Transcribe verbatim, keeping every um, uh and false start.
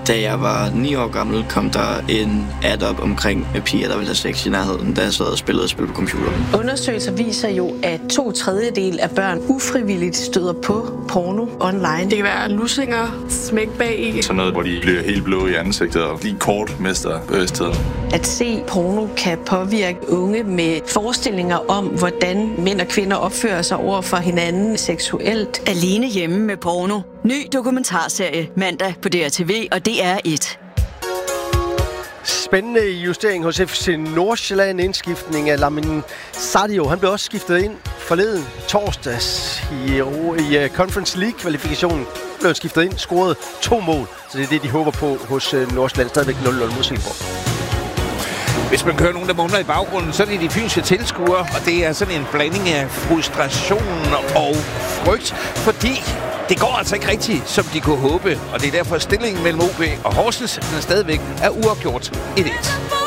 Da jeg var ni år gammel, kom der en ad op omkring piger, der ville have sex i nærheden, da jeg sad og spillede spil på computer. Undersøgelser viser jo, at to tredjedel af børn ufrivilligt støder på porno online. Det kan være lussinger, smæk bag i. Sådan noget, hvor de bliver helt blå i ansigtet og lige kort mister bevidstheden. At se porno kan påvirke unge med forestillinger om, hvordan mænd og kvinder opfører sig over for hinanden seksuelt. Alene hjemme med porno. Ny dokumentarserie mandag på D R T V og D R et. Spændende justering hos F C Nordsjælland. Indskiftning af Lamin Sadio. Han blev også skiftet ind forleden torsdags i, i Conference League-kvalifikationen. Blev skiftet ind, scoret to mål. Så det er det, de håber på hos Nordsjælland. Stadigvæk nul nul mod Silkeborg. Hvis man kører nogen, der mumler i baggrunden, så er det de fynske tilskuere, og det er sådan en blanding af frustration og frygt, fordi det går altså ikke rigtigt, som de kunne håbe, og det er derfor stillingen mellem O B og Horsens, den stadigvæk er uafgjort et et.